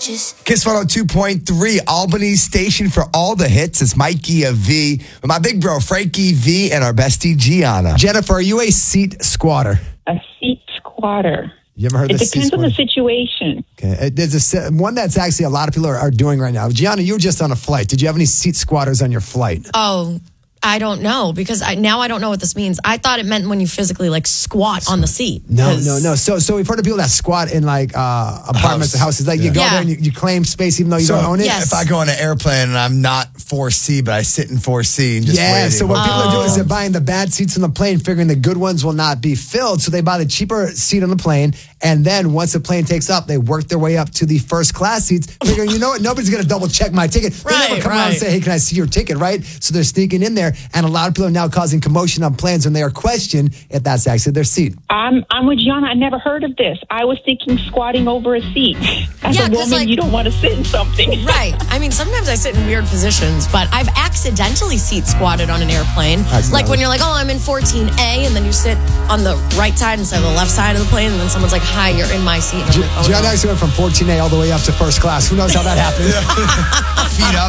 just Kiss 102.3, Albany's station for all the hits. It's Mikey V with my big bro, Frankie V, and our bestie, Gianna. Jennifer, are you a seat squatter? A seat squatter. You ever heard It of this? depends on the situation. Okay. There's one that's actually a lot of people are doing right now. Gianna, you were just on a flight. Did you have any seat squatters on your flight? Oh, I don't know because now I don't know what this means. I thought it meant when you physically like squat on the seat. No. So we've heard of people that squat in like apartments or houses. Like you go there and you claim space even though you don't own it. Yes. If I go on an airplane and I'm not 4C, but I sit in 4C and just waiting. So what people are doing is they're buying the bad seats on the plane, figuring the good ones will not be filled. So they buy the cheaper seat on the plane, and then once the plane takes off, they work their way up to the first class seats, figuring, you know what, nobody's going to double check my ticket. They never come around and say, hey, can I see your ticket, right? So they're sneaking in there, and a lot of people are now causing commotion on planes when they are questioned if that's actually their seat. I'm with Gianna. I never heard of this. I was thinking squatting over a seat. As a woman, you don't want to sit in something. Right. I mean, sometimes I sit in weird positions, but I've accidentally seat squatted on an airplane. Like when you're like, oh, I'm in 14A, and then you sit on the right side instead of the left side of the plane, and then someone's like, hi, you're in my seat. Gianna actually went from 14A all the way up to first class. Who knows how that happened? Feet up.